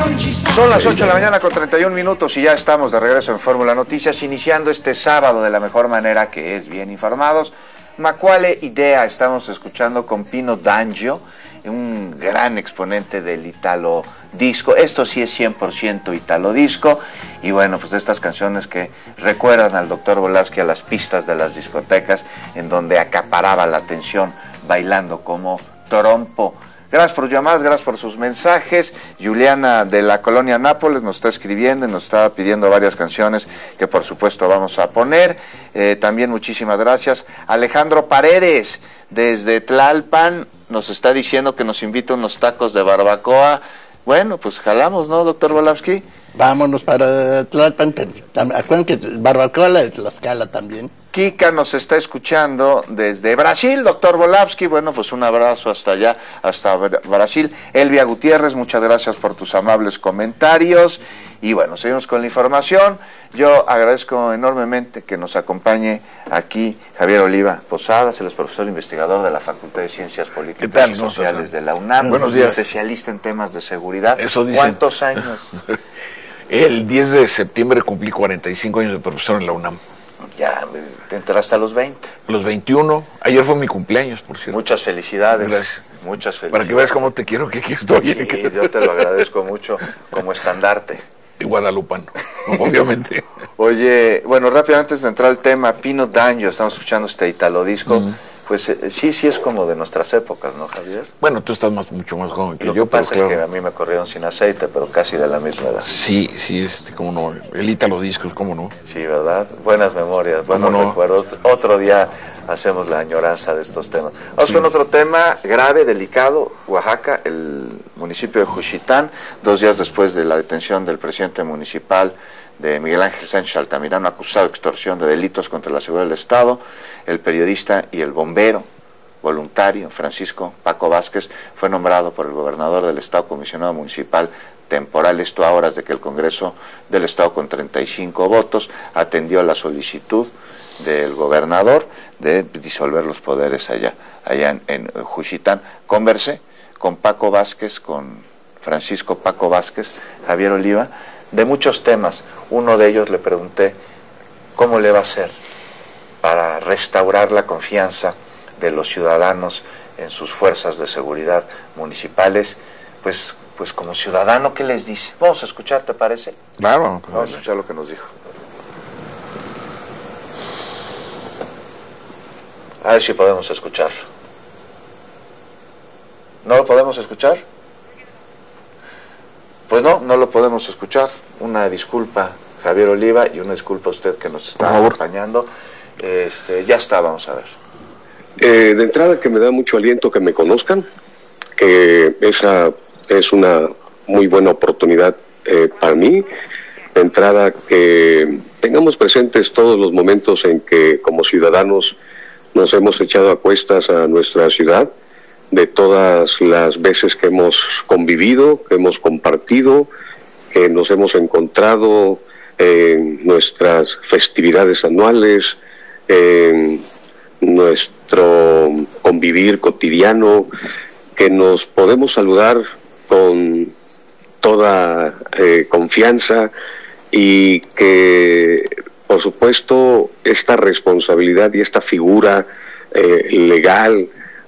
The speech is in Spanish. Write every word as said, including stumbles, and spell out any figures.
Son las ocho de la mañana con treinta y un minutos y ya estamos de regreso en Fórmula Noticias, iniciando este sábado de la mejor manera, que es bien informados. Ma quale idea estamos escuchando con Pino D'Angio, un gran exponente del italo disco. Esto sí es cien por ciento italo disco, y bueno, pues de estas canciones que recuerdan al doctor Volavsky a las pistas de las discotecas, en donde acaparaba la atención bailando como trompo. Gracias por sus llamadas, gracias por sus mensajes. Juliana de la colonia Nápoles nos está escribiendo y nos está pidiendo varias canciones que por supuesto vamos a poner. Eh, también muchísimas gracias. Alejandro Paredes desde Tlalpan nos está diciendo que nos invita a unos tacos de barbacoa. Bueno, pues jalamos, ¿no, doctor Volavsky? Vámonos para Tlalpan. Acuérdense que barbacoa la de Tlaxcala también. Kika nos está escuchando desde Brasil, doctor Volavsky. Bueno, pues un abrazo hasta allá, hasta Brasil. Elvia Gutiérrez, muchas gracias por tus amables comentarios. Y bueno, seguimos con la información. Yo agradezco enormemente que nos acompañe aquí Javier Oliva Posadas, él es profesor investigador de la Facultad de Ciencias Políticas tal, y Sociales de la UNAM. Buenos días. Especialista en temas de seguridad. Eso dicen. ¿Cuántos años? El diez de septiembre cumplí cuarenta y cinco años de profesor en la UNAM. Ya, te entraste a los veinte. Los veintiuno. Ayer fue mi cumpleaños, por cierto. Muchas felicidades. Gracias. Muchas felicidades. Para que veas cómo te quiero, que aquí estoy. Sí, yo te lo agradezco mucho como estandarte. De guadalupano, obviamente. Oye, bueno, rápidamente antes de entrar al tema, Pino D'Angio, estamos escuchando este italo disco. Mm. Pues eh, sí, sí es como de nuestras épocas, ¿no, Javier? Bueno, tú estás más, mucho más joven que Lo yo. Lo que pasa pero es que a mí me corrieron sin aceite, pero casi de la misma edad. Sí, sí, este, cómo no, el italo disco, cómo no. Sí, ¿verdad? Buenas memorias, buenos no? recuerdos. Otro día hacemos la añoranza de estos temas. Vamos sí. con otro tema grave, delicado. Oaxaca, el municipio de Juchitán, dos días después de la detención del presidente municipal de Miguel Ángel Sánchez Altamirano, acusado de extorsión de delitos contra la seguridad del Estado, el periodista y el bombero voluntario Francisco Paco Vázquez fue nombrado por el gobernador del Estado comisionado municipal temporal, esto a horas de que el Congreso del Estado, con treinta y cinco votos, atendió la solicitud del gobernador de disolver los poderes allá, allá en, en Juchitán. Conversé con Paco Vázquez, con Francisco Paco Vázquez, Javier Oliva, de muchos temas. Uno de ellos le pregunté cómo le va a hacer para restaurar la confianza de los ciudadanos en sus fuerzas de seguridad municipales. Pues, pues como ciudadano, ¿qué les dice? Vamos a escuchar, ¿te parece? Claro. claro. Vamos a escuchar lo que nos dijo. A ver si podemos escuchar. ¿No lo podemos escuchar? Pues no, no lo podemos escuchar. Una disculpa, Javier Oliva, y una disculpa a usted que nos está acompañando. Este, ya está, vamos a ver. Eh, de entrada, que me da mucho aliento que me conozcan, que esa es una muy buena oportunidad eh, para mí. De entrada, que tengamos presentes todos los momentos en que como ciudadanos nos hemos echado a cuestas a nuestra ciudad, de todas las veces que hemos convivido, que hemos compartido, que nos hemos encontrado en nuestras festividades anuales, en nuestro convivir cotidiano, que nos podemos saludar con toda eh, confianza, y que por supuesto esta responsabilidad y esta figura eh, legal